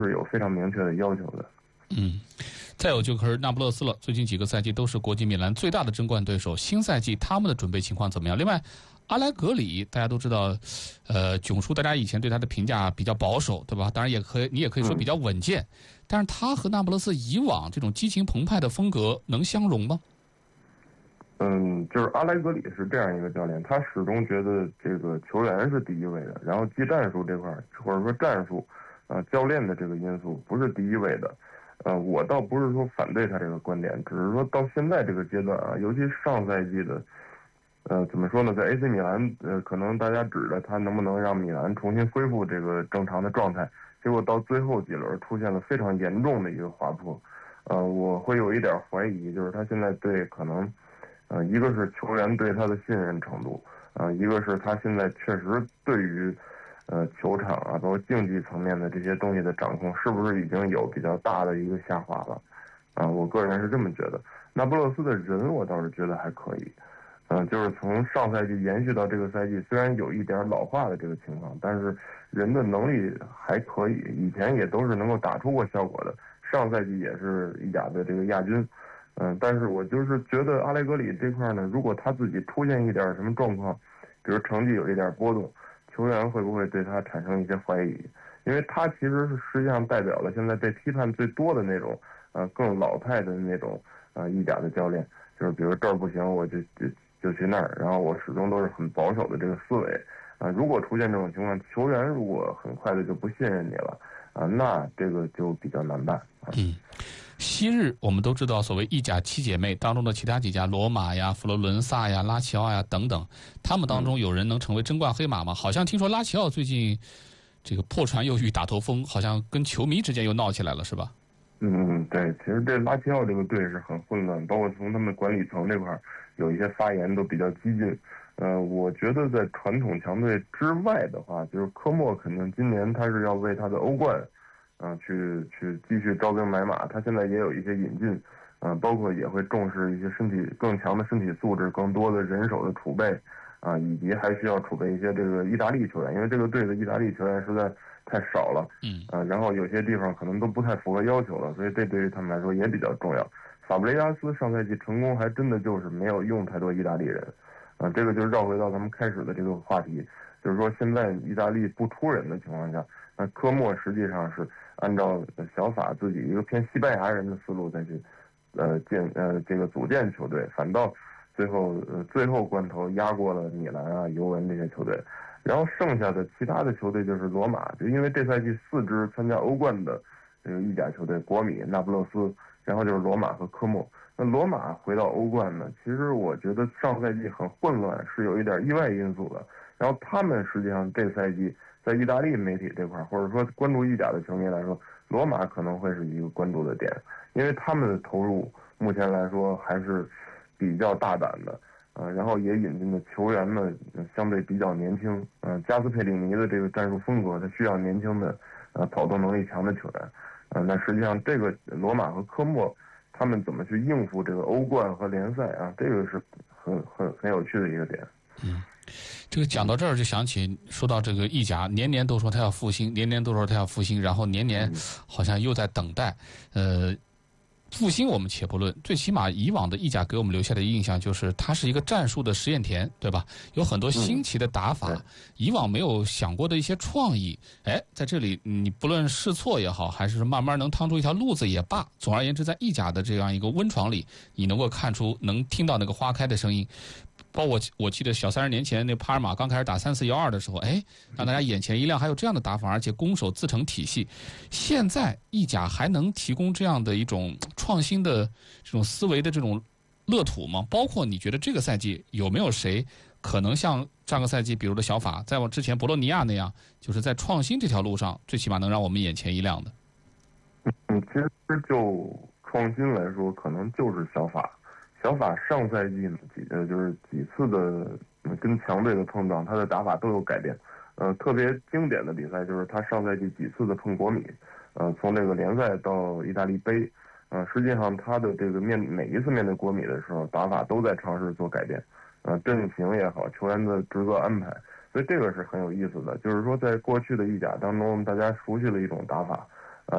是有非常明确的要求的。 再有就是那不勒斯了，最近几个赛季都是国际米兰最大的争冠对手，新赛季他们的准备情况怎么样？另外，阿莱格里大家都知道，囧叔大家以前对他的评价比较保守，对吧？当然你也可以说比较稳健，但是他和那不勒斯以往这种激情澎湃的风格能相容吗？ 就是阿莱格里是这样一个教练，他始终觉得这个球员是第一位的，然后技战术这块或者说战术，教练的这个因素不是第一位的。我倒不是说反对他这个观点，只是说到现在这个阶段啊，尤其上赛季的，怎么说呢，在 AC 米兰，可能大家指着他能不能让米兰重新恢复这个正常的状态，结果到最后几轮出现了非常严重的一个滑坡。我会有一点怀疑，就是他现在对可能，一个是球员对他的信任程度，一个是他现在确实对于球场啊，包括竞技层面的这些东西的掌控，是不是已经有比较大的一个下滑了？我个人是这么觉得。那不勒斯的人，我倒是觉得还可以。就是从上赛季延续到这个赛季，虽然有一点老化的这个情况，但是人的能力还可以，以前也都是能够打出过效果的。上赛季也是意甲的这个亚军。但是我就是觉得阿莱格里这块呢，如果他自己出现一点什么状况，比如成绩有一点波动，球员会不会对他产生一些怀疑？因为他其实是实际上代表了现在被批判最多的那种，更老派的那种，意甲的教练，就是比如这儿不行，我就去那儿，然后我始终都是很保守的这个思维。如果出现这种情况，球员如果很快的就不信任你了，那这个就比较难办。 昔日我们都知道，所谓意甲七姐妹当中的其他几家，罗马呀、佛罗伦萨呀、拉齐奥呀等等，他们当中有人能成为争冠黑马吗？好像听说拉齐奥最近这个破传又遇打头风，好像跟球迷之间又闹起来了，是吧？ 对，其实这拉齐奥这个队是很混乱，包括从他们管理层这块有一些发言都比较激进。我觉得在传统强队之外的话，就是科莫肯定今年他是要为他的欧冠。去继续招兵买马，他现在也有一些引进，包括也会重视一些更强的身体素质、更多的人手的储备，以及还需要储备一些这个意大利球员，因为这个队的意大利球员实在太少了，然后有些地方可能都不太符合要求了，所以这对于他们来说也比较重要。法布雷加斯上赛季成功还真的就是没有用太多意大利人，这个就绕回到咱们开始的这个话题，就是说现在意大利不出人的情况下，那科莫实际上是按照小法自己一个偏西班牙人的思路再去这个组建球队，反倒最后关头压过了米兰啊、尤文这些球队，然后剩下的其他的球队就是罗马，就因为这赛季4支参加欧冠的这个意甲球队，国米、那不勒斯，然后就是罗马和科莫。那罗马回到欧冠呢，其实我觉得上赛季很混乱，是有一点意外因素的。然后他们实际上这赛季在意大利媒体这块，或者说关注意甲的球迷来说，罗马可能会是一个关注的点，因为他们的投入目前来说还是比较大胆的，然后也引进的球员呢相对比较年轻，加斯佩里尼的这个战术风格，他需要年轻的跑动能力强的球员，那实际上这个罗马和科莫他们怎么去应付这个欧冠和联赛啊，这个是很有趣的一个点。 这个讲到这儿就想起，说到这个意甲，年年都说他要复兴，年年都说他要复兴，然后年年好像又在等待。复兴我们且不论，最起码以往的意甲给我们留下的印象就是它是一个战术的实验田，对吧？有很多新奇的打法，以往没有想过的一些创意。在这里你不论试错也好，还是慢慢能趟出一条路子也罢，总而言之，在意甲的这样一个温床里，你能够看出，能听到那个花开的声音。包括我记得小30年前那帕尔马刚开始打3-4-1-2的时候，让大家眼前一亮，还有这样的打法，而且攻守自成体系。现在意甲还能提供这样的一种创新的这种思维的这种乐土吗？包括你觉得这个赛季有没有谁可能像上个赛季比如的小法，在我之前博洛尼亚那样，就是在创新这条路上，最起码能让我们眼前一亮的？ 其实就创新来说，可能就是小法。小法上赛季呢，就是几次的跟强队的碰撞，他的打法都有改变。特别经典的比赛就是他上赛季几次的碰国米，从这个联赛到意大利杯，实际上他的这个每一次面对国米的时候，打法都在尝试做改变，阵型也好，球员的职责安排，所以这个是很有意思的。就是说，在过去的意甲当中，大家熟悉了一种打法，